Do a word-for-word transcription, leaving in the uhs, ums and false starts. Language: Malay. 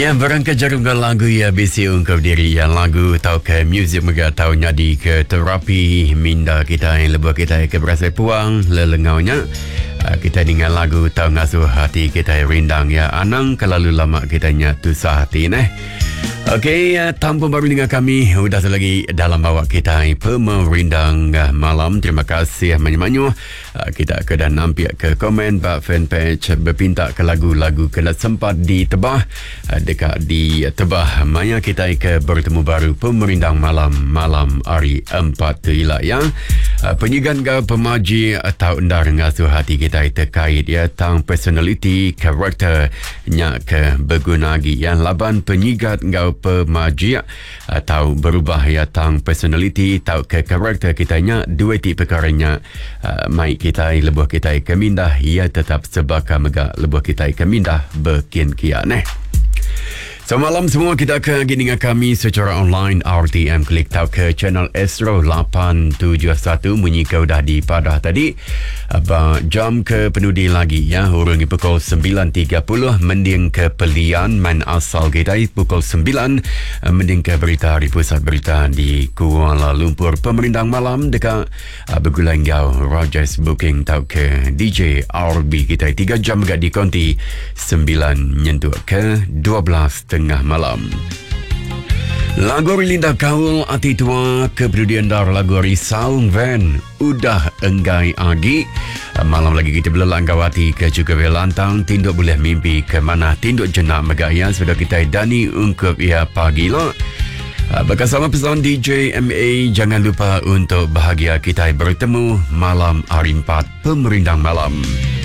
Ya, berangkat jarum ke lagu ya bisi ungkap diri ya lagu tau ke muzik mega tau nyadi ke terapi minda kita yang lebih kita ke berasa puang lelengaunya. Uh, kita dengan lagu tau ngasuh hati kita rindang ya anang kelalu lama kita nyatu hati neh. Okey, uh, tanpa baru dengan kami sudah lagi dalam bawa kita pemerindang uh, malam. Terima kasih banyak-banyak. Uh, kita kedah nampak ke komen bak fanpage berpinta ke lagu-lagu kena sempat ditebah uh, dekat di tebah maya kita ke bertemu baru pemerindang malam malam hari empat tu ialah yang uh, penyigan ke pemaji atau endar ngasuh hati kita terkait ya tang personality karakter nya ke berguna lagi yang laban penyigat ngau pemaji atau berubah ya tang personality atau ke karakter kita nya dua ti perkaranya uh, mai kita lebuh kita kemindah ia tetap sebaka mega lebuh kita kemindah berkian kian eh. So malam semua kita akan gini dengan kami secara online R T M klik tau ke channel Astro lapan tujuh satu bunyi kau dah di padah tadi abang jam ke penudi lagi ya hurungi pukul sembilan tiga puluh mending ke pelian main asal kita pukul sembilan mending ke berita di pusat berita di Kuala Lumpur pemerintah malam dekat uh, bergulang gau Rogers booking tau ke D J R B kita tiga jam gak di konti sembilan nyentuh ke dua belas tengah malam. Lagu Linda Kaul Ati Tua kepedulian dar lagu Risau Van udah enggai agi malam lagi kita belelang gawati ke juga belantang tinduk boleh mimpi ke mana tinduk jenak megaya sudah kita dani ungkup ia pagi lo. Bersama pesan D J M A jangan lupa untuk bahagia kita bertemu malam hari empat pemerindang malam.